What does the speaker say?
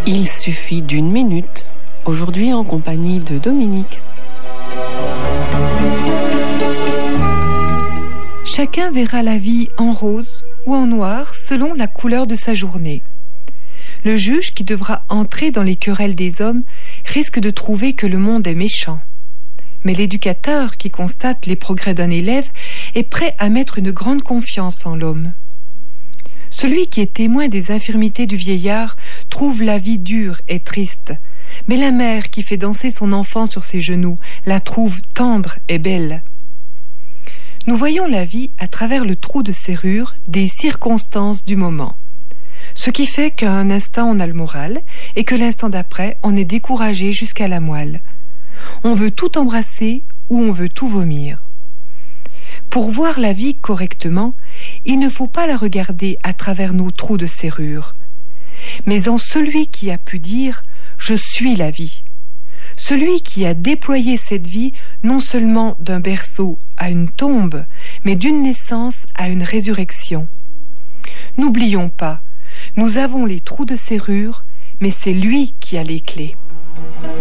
Il suffit d'une minute, aujourd'hui en compagnie de Dominique. Chacun verra la vie en rose ou en noir selon la couleur de sa journée. Le juge qui devra entrer dans les querelles des hommes risque de trouver que le monde est méchant. Mais l'éducateur qui constate les progrès d'un élève est prêt à mettre une grande confiance en l'homme. Celui qui est témoin des infirmités du vieillard trouve la vie dure et triste, mais la mère qui fait danser son enfant sur ses genoux la trouve tendre et belle. Nous voyons la vie à travers le trou de serrure des circonstances du moment. Ce qui fait qu'à un instant on a le moral et que l'instant d'après on est découragé jusqu'à la moelle. On veut tout embrasser ou on veut tout vomir. Pour voir la vie correctement, il ne faut pas la regarder à travers nos trous de serrure, mais en celui qui a pu dire « Je suis la vie ». Celui qui a déployé cette vie non seulement d'un berceau à une tombe, mais d'une naissance à une résurrection. N'oublions pas, nous avons les trous de serrure, mais c'est lui qui a les clés.